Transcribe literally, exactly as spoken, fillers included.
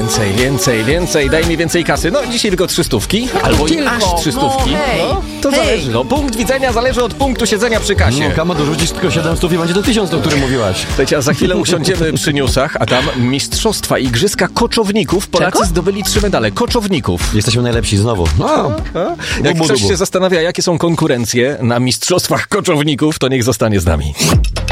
Więcej, więcej, więcej, daj mi więcej kasy. No, dzisiaj tylko trzy stówki, albo i Tylko. aż trzy stówki. No, hej. No, to Hej. zależy. No, punkt widzenia zależy od punktu siedzenia przy kasie. No, Kamo, dorzucisz tylko siedem stów i będzie to tysiąc, o którym mówiłaś. Słuchajcie, a za chwilę usiądziemy przy newsach, a tam mistrzostwa igrzyska koczowników. Polacy Czego? zdobyli trzy medale. Koczowników. Jesteśmy najlepsi znowu. No, Jak dubu, ktoś dubu. się zastanawia, jakie są konkurencje na mistrzostwach koczowników, to niech zostanie z nami.